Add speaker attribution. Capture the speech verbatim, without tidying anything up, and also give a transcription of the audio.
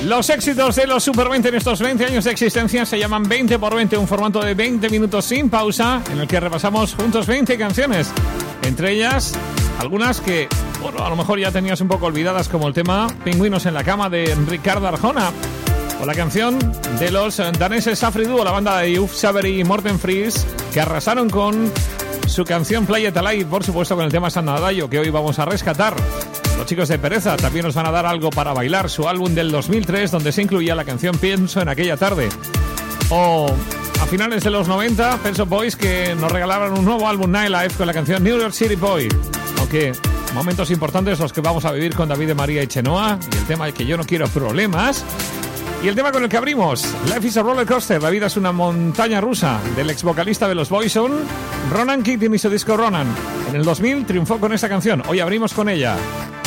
Speaker 1: Los éxitos de los Super veinte en estos veinte años de existencia se llaman veinte por veinte, un formato de veinte minutos sin pausa en el que repasamos juntos veinte canciones. Entre ellas, algunas que, bueno, a lo mejor ya tenías un poco olvidadas, como el tema Pingüinos en la cama de Ricardo Arjona, o la canción de los daneses Afri Duo, la banda de Uf Savery y Morten Fries, que arrasaron con su canción Play It Alive, por supuesto con el tema San Nadallo, que hoy vamos a rescatar. Los chicos de Pereza también nos van a dar algo para bailar, su álbum del dos mil tres, donde se incluía la canción Pienso en aquella tarde. O a finales de los noventa, Pet Shop Boys, que nos regalaron un nuevo álbum, Nightlife, con la canción New York City Boy. Aunque momentos importantes los que vamos a vivir con David de María y Chenoa, y el tema que yo no quiero problemas. Y el tema con el que abrimos, Life is a Roller Coaster, la vida es una montaña rusa, del ex vocalista de los Boyzone, Ronan Keating y su disco Ronan. En el dos mil triunfó con esta canción, hoy abrimos con ella.